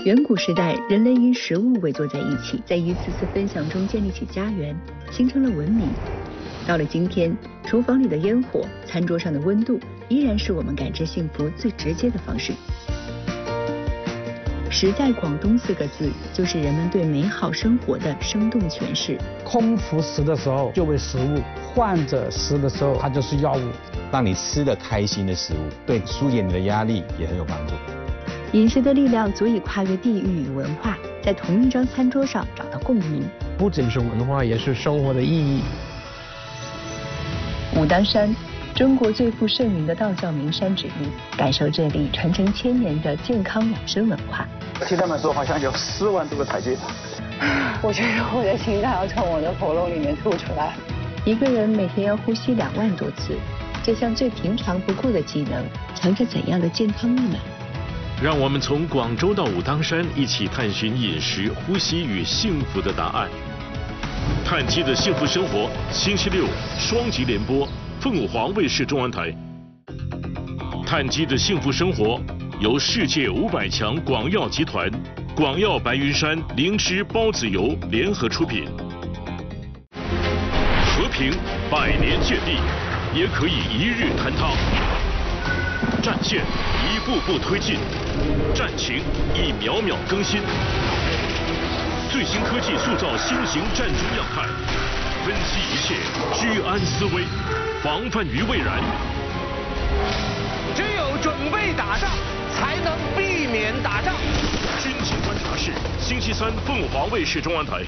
远古时代，人类因食物围坐在一起，在一次次分享中建立起家园，形成了文明。到了今天，厨房里的烟火，餐桌上的温度，依然是我们感知幸福最直接的方式。食在广东4个字，就是人们对美好生活的生动诠释。 空腹食的时候就为食物，患者食的时候它就是药物。 让你吃得开心的食物，对疏解你的压力也很有帮助。 饮食的力量足以跨越地域与文化，在同一张餐桌上找到共鸣。 不仅是文化，也是生活的意义。 武当山，中国最负盛名的道教名山之一，感受这里传承1000年的健康养生文化。 听他们说，好像有4万多个台阶。 我觉得我的心脏要从我的喉咙里面吐出来。 一个人每天要呼吸2万多次，这项最平常不过的技能，藏着怎样的健康密码？ 让我们从广州到武当山，一起探寻饮食、呼吸与幸福的答案。碳基的幸福生活，星期六双极联播，凤凰卫视中文台。碳基的幸福生活由世界500强广药集团、广药白云山灵芝孢子油联合出品。和平100年建立，也可以一日坍塌。战线一步步推进，战情一秒秒更新。最新科技塑造新型战争样态，分析一切，居安思危，防范于未然。 只有准备打仗，才能避免打仗。 军情观察室，星期3凤凰卫视中文台。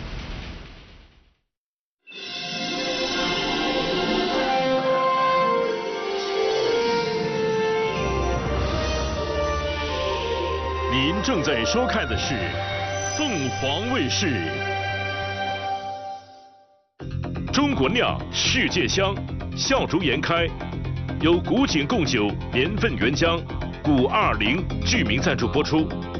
您正在收看的是凤凰卫视。中国酿，世界香，笑逐颜开，由古井贡酒年份原浆钴20巨名赞助播出。